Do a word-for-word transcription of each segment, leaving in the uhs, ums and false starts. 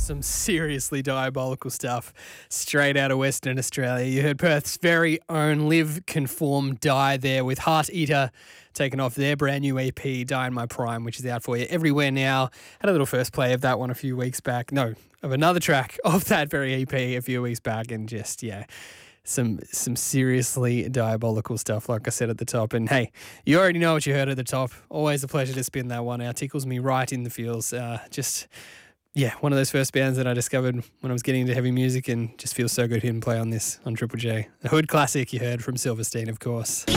some seriously diabolical stuff straight out of Western Australia. You heard Perth's very own Live, Conform, Die there with Heart Eater taking off their brand new E P, Die in My Prime, which is out for you everywhere now. Had a little first play of that one a few weeks back. No, of another track of that very E P a few weeks back, and just, yeah, some some seriously diabolical stuff, like I said at the top. And hey, you already know what you heard at the top. Always a pleasure to spin that one out. Tickles me right in the feels. Uh, just, yeah, one of those first bands that I discovered when I was getting into heavy music, and just feels so good to hit and play on this on Triple J. A Hood classic you heard from Silverstein, of course.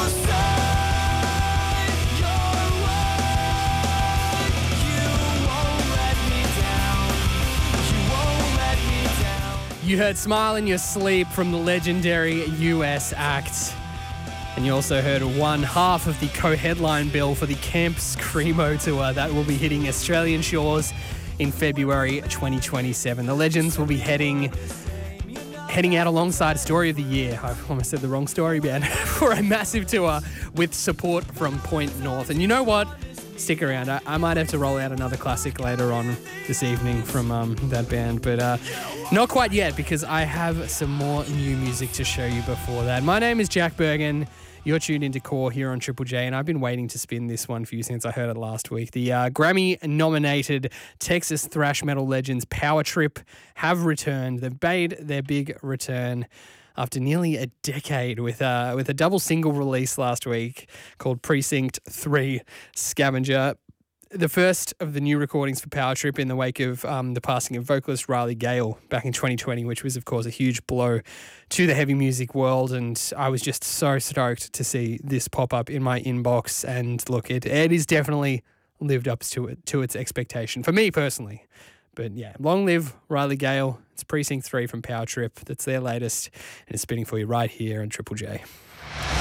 You heard Smile in Your Sleep from the legendary U S act. And you also heard one half of the co-headline bill for the Camp Screamo tour that will be hitting Australian shores in February twenty twenty-seven. The Legends will be heading heading out alongside Story of the Year. I almost said the wrong story band for a massive tour with support from Point North. And you know what? Stick around. I, I might have to roll out another classic later on this evening from um, that band, but uh, not quite yet, because I have some more new music to show you before that. My name is Jack Bergen. You're tuned into Core here on Triple J, and I've been waiting to spin this one for you since I heard it last week. The uh, Grammy-nominated Texas thrash metal legends Power Trip have returned. They've made their big return after nearly a decade with, uh, with a double single release last week called Precinct three Scavenger. The first of the new recordings for Power Trip in the wake of um, the passing of vocalist Riley Gale back in twenty twenty, which was, of course, a huge blow to the heavy music world. And I was just so stoked to see this pop up in my inbox. And look, it, it is definitely lived up to it, to its expectation, for me personally. But yeah, long live Riley Gale. It's Precinct three from Power Trip. That's their latest, and it's spinning for you right here on Triple J.